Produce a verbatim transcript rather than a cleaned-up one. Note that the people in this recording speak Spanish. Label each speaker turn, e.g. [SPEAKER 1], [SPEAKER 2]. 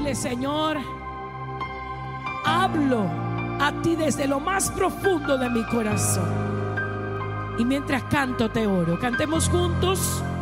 [SPEAKER 1] dile: Señor, hablo a ti desde lo más profundo de mi corazón. Y mientras canto te oro. Cantemos juntos.